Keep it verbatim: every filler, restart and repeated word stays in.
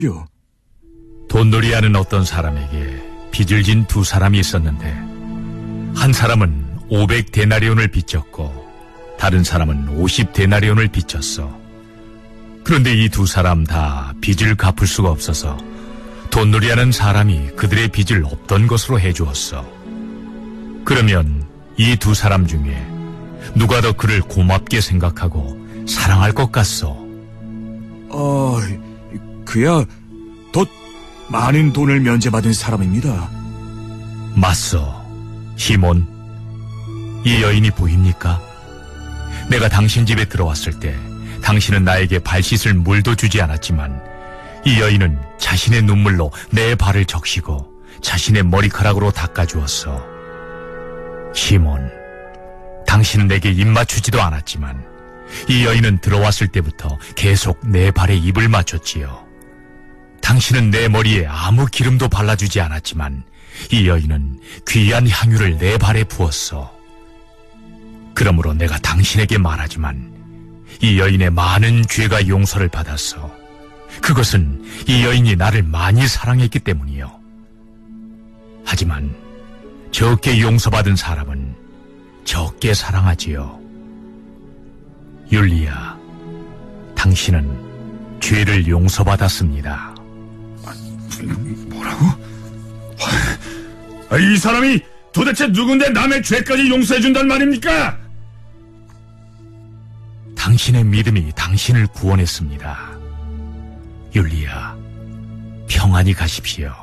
요. 돈놀이하는 어떤 사람에게 빚을 진 두 사람이 있었는데 한 사람은 오백 데나리온을 빚졌고 다른 사람은 오십 데나리온을 빚졌어. 그런데 이 두 사람 다 빚을 갚을 수가 없어서 돈놀이하는 사람이 그들의 빚을 없던 것으로 해주었어. 그러면 이 두 사람 중에 누가 더 그를 고맙게 생각하고 사랑할 것 같소? 어, 그야 더 많은 돈을 면제받은 사람입니다. 맞소, 시몬. 이 여인이 보입니까? 내가 당신 집에 들어왔을 때 당신은 나에게 발 씻을 물도 주지 않았지만 이 여인은 자신의 눈물로 내 발을 적시고 자신의 머리카락으로 닦아주었어. 시몬, 당신은 내게 입 맞추지도 않았지만 이 여인은 들어왔을 때부터 계속 내 발에 입을 맞췄지요. 당신은 내 머리에 아무 기름도 발라주지 않았지만 이 여인은 귀한 향유를 내 발에 부었어. 그러므로 내가 당신에게 말하지만 이 여인의 많은 죄가 용서를 받았어. 그것은 이 여인이 나를 많이 사랑했기 때문이요. 하지만 적게 용서받은 사람은 적게 사랑하지요. 율리야, 당신은 죄를 용서받았습니다. 뭐라고? 아, 이 사람이 도대체 누군데 남의 죄까지 용서해준단 말입니까? 당신의 믿음이 당신을 구원했습니다. 율리야, 평안히 가십시오.